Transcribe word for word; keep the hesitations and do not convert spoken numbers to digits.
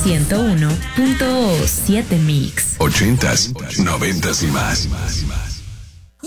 ciento uno punto siete Mix. Ochentas, noventas y más.